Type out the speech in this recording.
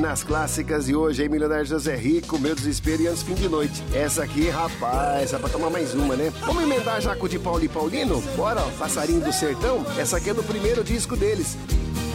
nas clássicas e hoje, hein, Milionário José Rico, Meu Desespero e Antes Fim de Noite. Essa aqui, rapaz, é pra tomar mais uma, né? Vamos emendar já com o de Paulo e Paulino? Bora, ó, Passarinho do Sertão. Essa aqui é do primeiro disco deles.